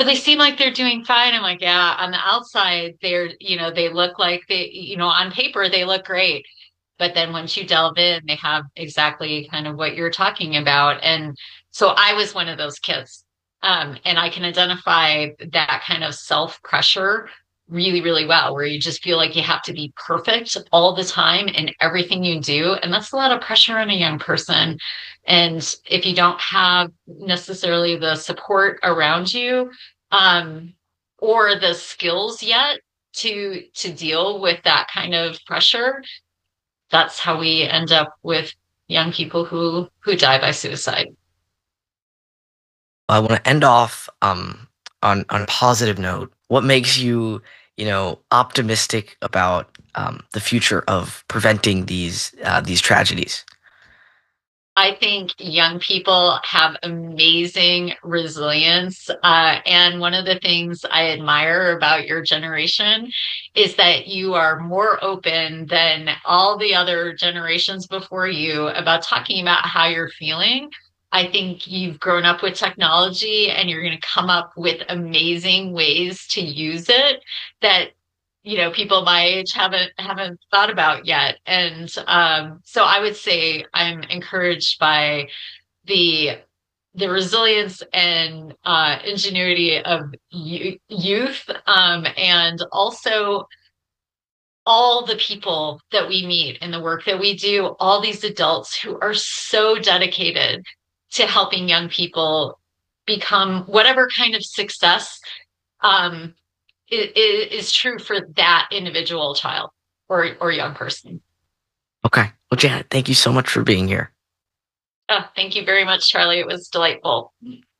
but they seem like they're doing fine. I'm like, yeah, on the outside, they look like on paper, they look great. But then once you delve in, they have exactly kind of what you're talking about. And so I was one of those kids. And I can identify that kind of self pressure really, really well, where you just feel like you have to be perfect all the time in everything you do. And that's a lot of pressure on a young person. And if you don't have necessarily the support around you, um, or the skills yet to deal with that kind of pressure, that's how we end up with young people who die by suicide. I want to end off on a positive note. What makes you, optimistic about the future of preventing these tragedies? I think young people have amazing resilience. And one of the things I admire about your generation is that you are more open than all the other generations before you about talking about how you're feeling. I think you've grown up with technology and you're going to come up with amazing ways to use it that people my age haven't thought about yet. And so I would say I'm encouraged by the the resilience and ingenuity of youth, and also all the people that we meet in the work that we do, all these adults who are so dedicated to helping young people become whatever kind of success um, is true for that individual child or young person. Okay. Well, Janet, thank you so much for being here. Oh, thank you very much, Charlie. It was delightful.